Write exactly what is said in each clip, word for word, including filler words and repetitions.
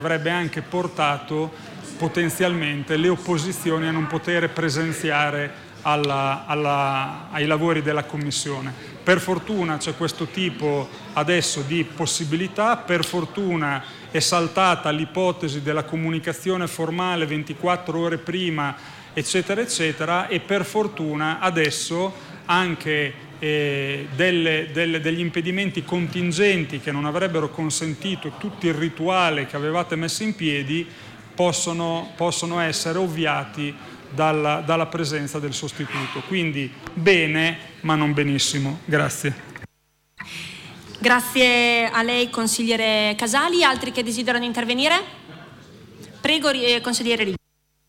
avrebbe anche portato potenzialmente le opposizioni a non poter presenziare alla, alla, ai lavori della Commissione. Per fortuna c'è questo tipo adesso di possibilità, per fortuna è saltata l'ipotesi della comunicazione formale ventiquattro ore prima, eccetera, eccetera, e per fortuna adesso anche eh, delle, delle, degli impedimenti contingenti che non avrebbero consentito tutto il rituale che avevate messo in piedi possono, possono essere ovviati dalla, dalla presenza del sostituto. Quindi bene, ma non benissimo. Grazie. Grazie a lei, consigliere Casali. Altri che desiderano intervenire? Prego, eh, consigliere Righi.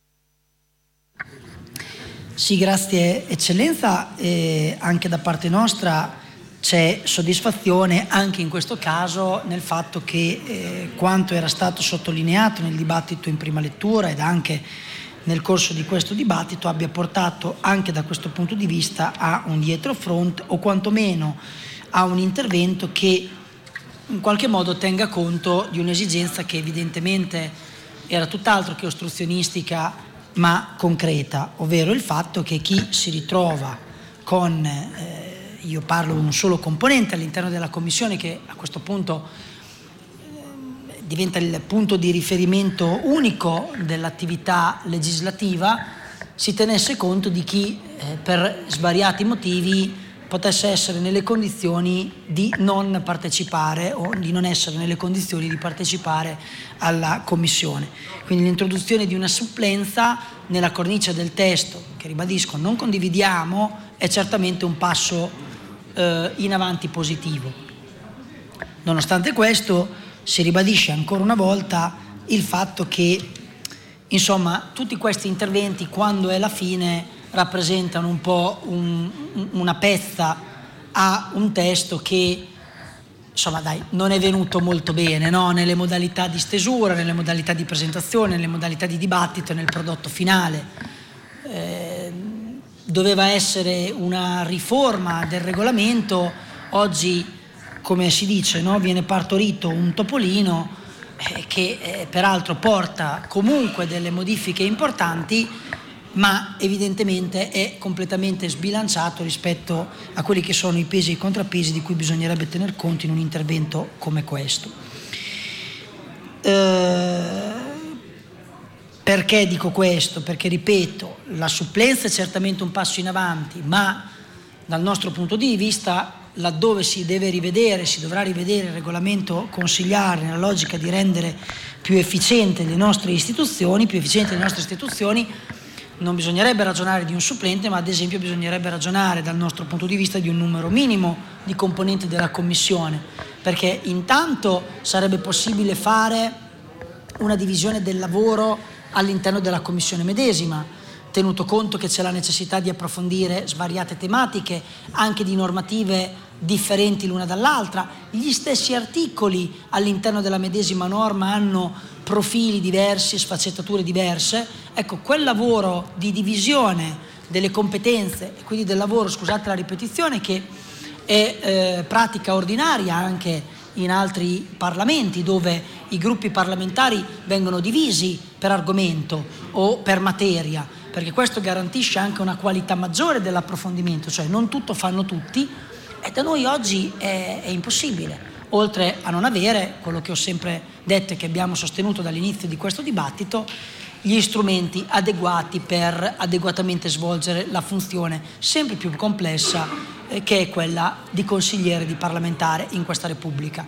Sì, grazie Eccellenza. Eh, anche da parte nostra c'è soddisfazione anche in questo caso nel fatto che eh, quanto era stato sottolineato nel dibattito in prima lettura ed anche nel corso di questo dibattito abbia portato anche da questo punto di vista a un dietrofront o quantomeno a un intervento che in qualche modo tenga conto di un'esigenza che evidentemente era tutt'altro che ostruzionistica ma concreta, ovvero il fatto che chi si ritrova con, eh, io parlo un solo componente all'interno della Commissione che a questo punto eh, diventa il punto di riferimento unico dell'attività legislativa, si tenesse conto di chi eh, per svariati motivi potesse essere nelle condizioni di non partecipare o di non essere nelle condizioni di partecipare alla Commissione. Quindi l'introduzione di una supplenza nella cornice del testo, che ribadisco non condividiamo, è certamente un passo eh, in avanti positivo. Nonostante questo si ribadisce ancora una volta il fatto che insomma tutti questi interventi quando è la fine rappresentano un po' un, una pezza a un testo che insomma dai non è venuto molto bene, no? Nelle modalità di stesura, nelle modalità di presentazione, nelle modalità di dibattito e nel prodotto finale. Eh, doveva essere una riforma del regolamento, oggi come si dice, no? Viene partorito un topolino eh, che eh, peraltro porta comunque delle modifiche importanti, ma evidentemente è completamente sbilanciato rispetto a quelli che sono i pesi e i contrappesi di cui bisognerebbe tener conto in un intervento come questo. Eh, perché dico questo? Perché ripeto, la supplenza è certamente un passo in avanti, ma dal nostro punto di vista, laddove si deve rivedere, si dovrà rivedere il regolamento consigliare nella logica di rendere più efficiente le nostre istituzioni, più efficienti le nostre istituzioni, non bisognerebbe ragionare di un supplente, ma ad esempio bisognerebbe ragionare dal nostro punto di vista di un numero minimo di componenti della Commissione, perché intanto sarebbe possibile fare una divisione del lavoro all'interno della Commissione medesima, tenuto conto che c'è la necessità di approfondire svariate tematiche, anche di normative differenti l'una dall'altra. Gli stessi articoli all'interno della medesima norma hanno profili diversi, sfaccettature diverse. Ecco, quel lavoro di divisione delle competenze e quindi del lavoro, scusate la ripetizione, che è eh, pratica ordinaria anche in altri parlamenti dove i gruppi parlamentari vengono divisi per argomento o per materia, perché questo garantisce anche una qualità maggiore dell'approfondimento, cioè non tutto fanno tutti, e da noi oggi è, è impossibile. Oltre a non avere, quello che ho sempre detto e che abbiamo sostenuto dall'inizio di questo dibattito, gli strumenti adeguati per adeguatamente svolgere la funzione sempre più complessa eh, che è quella di consigliere, di parlamentare in questa Repubblica,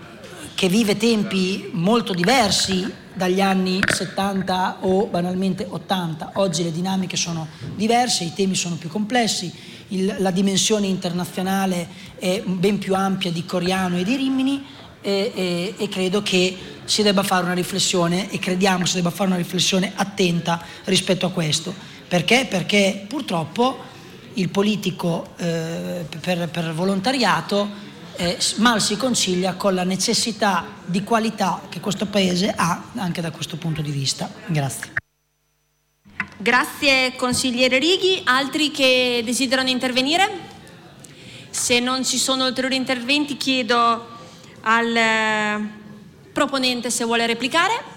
che vive tempi molto diversi dagli anni settanta o banalmente ottanta. Oggi le dinamiche sono diverse, i temi sono più complessi, il, la dimensione internazionale è ben più ampia di Coriano e di Rimini e, e, e credo che si debba fare una riflessione e crediamo si debba fare una riflessione attenta rispetto a questo. Perché? Perché purtroppo il politico eh, per, per volontariato Eh, mal si concilia con la necessità di qualità che questo Paese ha anche da questo punto di vista. Grazie. Grazie consigliere Righi. Altri che desiderano intervenire? Se non ci sono ulteriori interventi chiedo al Proponente se vuole replicare.